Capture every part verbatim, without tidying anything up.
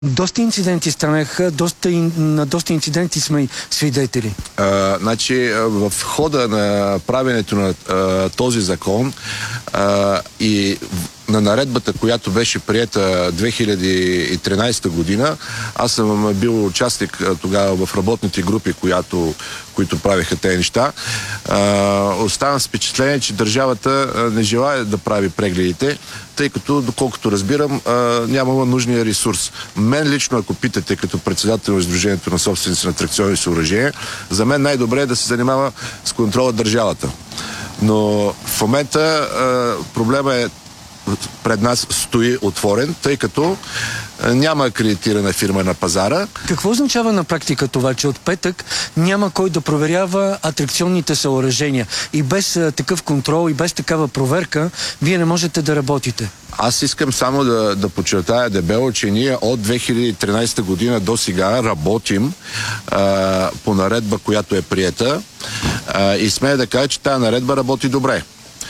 Доста инциденти станаха, доста, на доста инциденти сме свидетели. А, значи, в хода на правенето на а, този закон а, и на наредбата, която беше приета две хиляди и тринадесета година, аз съм бил участник а, тогава в работните групи, която, които правиха тези неща. А, оставам с впечатление, че държавата а, не желая да прави прегледите, тъй като, доколкото разбирам, а, нямала нужния ресурс. Мен лично, ако питате като председател на Сдружението на собственици на атракционни съоръжения, за мен най-добре е да се занимава с контрола държавата. Но в момента а, проблема е пред нас стои отворен, тъй като няма акредитирана фирма на пазара. Какво означава на практика това, че от петък няма кой да проверява атракционните съоръжения и без а, такъв контрол и без такава проверка вие не можете да работите? Аз искам само да, да подчертая дебело, че ние от две хиляди и тринадесета година до сега работим а, по наредба, която е приета, а, и смея да кажа, че тази наредба работи добре.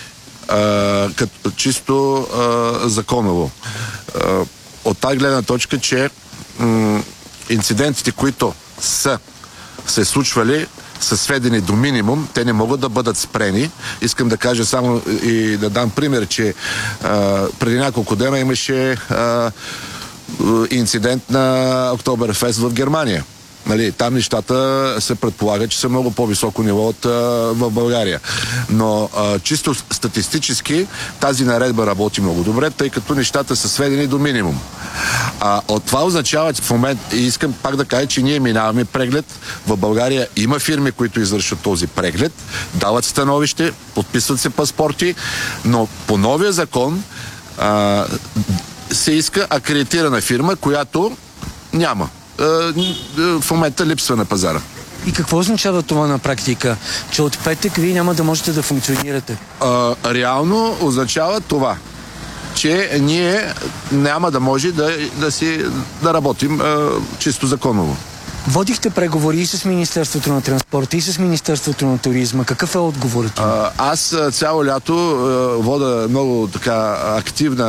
Uh, като чисто uh, законово. Uh, от тази гледна точка, че um, инцидентите, които са се случвали, са сведени до минимум, те не могат да бъдат спрени. Искам да кажа само и да дам пример, че uh, преди няколко дена имаше uh, инцидент на Октоберфест в Германия. Нали, там нещата се предполага, че са много по-високо ниво от а, в България. Но а, чисто статистически тази наредба работи много добре, тъй като нещата са сведени до минимум. А, от това означава, че в момент, и искам пак да кажа, че ние минаваме преглед. В България има фирми, които извършват този преглед, дават становище, подписват се паспорти, но по новия закон а, се иска акредитирана фирма, която няма. В момента липсва на пазара. И какво означава това на практика? Че от петък вие няма да можете да функционирате? А, реално означава това, че ние няма да може да, да, си, да работим а, чисто законово. Водихте преговори и с Министерството на транспорта, и с Министерството на туризма. Какъв е отговорът? А, аз цяло лято а, вода много така активна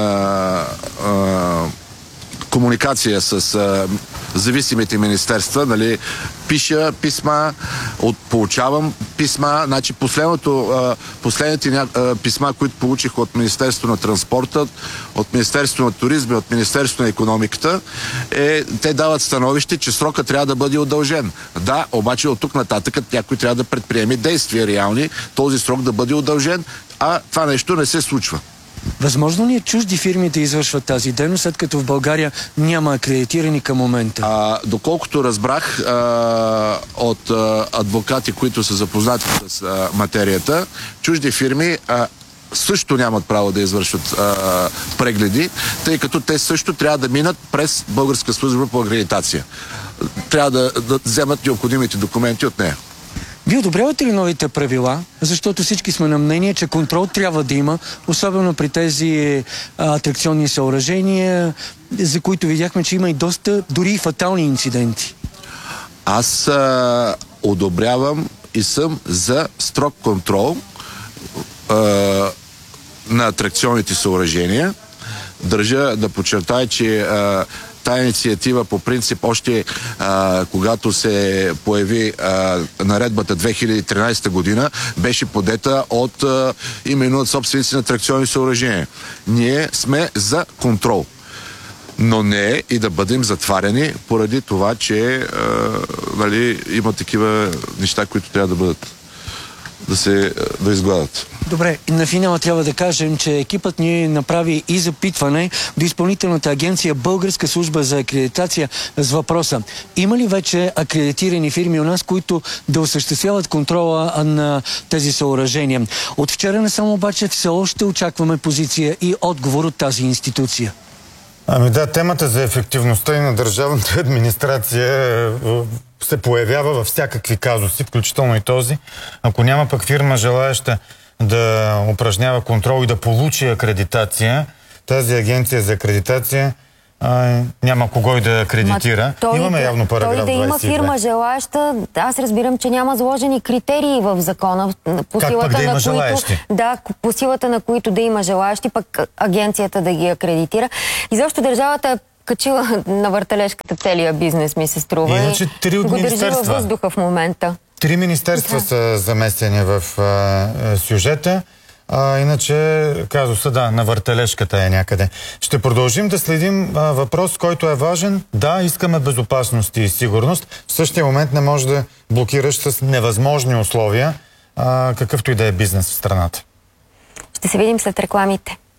а, комуникация с а, зависимите министерства, нали, пиша писма, от, получавам писма. Значи последното, а, последните ня, а, писма, които получих от Министерство на транспорта, от Министерство на туризма, от Министерство на икономиката, е, те дават становище, че срока трябва да бъде удължен. Да, обаче от тук нататък някой трябва да предприеме действия реални, този срок да бъде удължен, а това нещо не се случва. Възможно ли е чужди фирми да извършват тази дейност, след като в България няма акредитирани към момента? А, доколкото разбрах а, от а, адвокати, които са запознати с а, материята, чужди фирми а, също нямат право да извършват а, прегледи, тъй като те също трябва да минат през Българска служба по акредитация. Трябва да, да вземат необходимите документи от нея. Вие одобрявате ли новите правила? Защото всички сме на мнение, че контрол трябва да има, особено при тези а, атракционни съоръжения, за които видяхме, че има и доста, дори и фатални инциденти. Аз а, одобрявам и съм за строг контрол а, на атракционните съоръжения. Държа да подчертая, че а, тая инициатива по принцип още а, когато се появи а, наредбата две хиляди и тринадесета година, беше подета от а, именно от собственици на атракционни съоръжения. Ние сме за контрол, но не и да бъдем затваряни поради това, че а, нали, има такива неща, които трябва да бъдат да се да изгладат. Добре, на финала трябва да кажем, че екипът ни направи и запитване до изпълнителната агенция Българска служба за акредитация с въпроса: има ли вече акредитирани фирми у нас, които да осъществяват контрола на тези съоръжения? От вчера не само обаче все още очакваме позиция и отговор от тази институция. Ами да, темата за ефективността и на държавната администрация се появява във всякакви казуси, включително и този. Ако няма пък фирма желаеща да упражнява контрол и да получи акредитация, тази агенция за акредитация а, няма кого и да акредитира. Той, Имаме явно параграф той да има двадесет и две. фирма желаеща, аз разбирам, че няма заложени критерии в закона. По как силата пък да има на желаещи? които, да, по силата на които да има желаещи, пък агенцията да ги акредитира. И защо държавата качила на въртележката целия бизнес, ми се струва. Иначе три от го държи във министерства. въздуха в момента. Три министерства Да. са замесени в а, а, сюжета. А, иначе казуса, да, на въртележката е някъде. Ще продължим да следим а, въпрос, който е важен. Да, искаме безопасност и сигурност. В същия момент не може да блокираш с невъзможни условия а, какъвто и да е бизнес в страната. Ще се видим след рекламите.